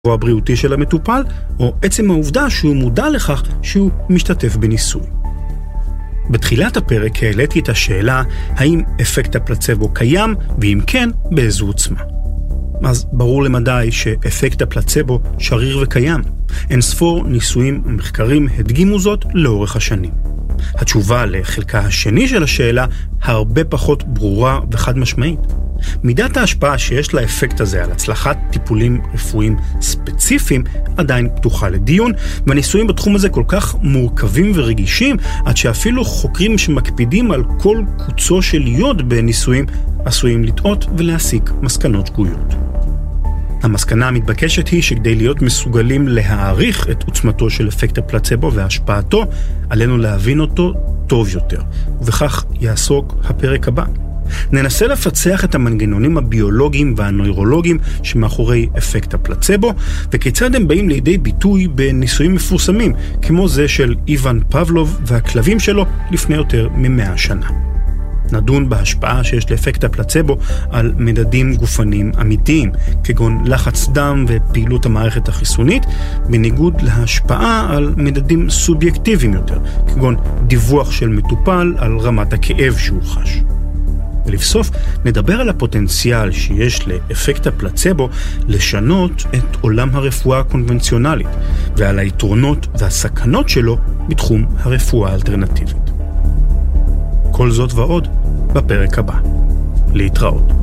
או הבריאותי של המטופל, או עצם העובדה שהוא מודע לכך שהוא משתתף בניסוי. בתחילת הפרק העליתי את השאלה האם אפקט הפלצבו קיים, ואם כן, באיזו עוצמה. אז ברור למדי שאפקט הפלצבו שריר וקיים. אין ספור ניסויים ומחקרים הדגימו זאת לאורך השנים. התשובה לחלקה השני של השאלה הרבה פחות ברורה וחד משמעית. מידת ההשפעה שיש לאפקט הזה על הצלחת טיפולים רפואיים ספציפיים עדיין פתוחה לדיון, והניסויים בתחום הזה כל כך מורכבים ורגישים, עד שאפילו חוקרים שמקפידים על כל קוצו של יוד בניסויים עשויים לטעות ולהסיק מסקנות שגויות. המסקנה המתבקשת היא שכדי להיות מסוגלים להעריך את עוצמתו של אפקט הפלצבו והשפעתו, עלינו להבין אותו טוב יותר, ובכך יעסוק הפרק הבא. ננסה לפצח את המנגנונים הביולוגיים והנוירולוגיים שמאחורי אפקט הפלצבו, וכיצד הם באים לידי ביטוי בניסויים מפורסמים, כמו זה של איוון פבלוב והכלבים שלו לפני יותר מ100 שנה. נדון בהשפעה שיש לאפקט הפלצבו על מדדים גופניים אמיתיים, כגון לחץ דם ופעילות המערכת החיסונית, בניגוד להשפעה על מדדים סובייקטיביים יותר, כגון דיווח של מטופל על רמת הכאב שהוא חש. ולבסוף, נדבר על הפוטנציאל שיש לאפקט הפלצבו לשנות את עולם הרפואה הקונבנציונלית, ועל היתרונות והסכנות שלו בתחום הרפואה האלטרנטיבית. כל זאת ועוד בפרק הבא. להתראות.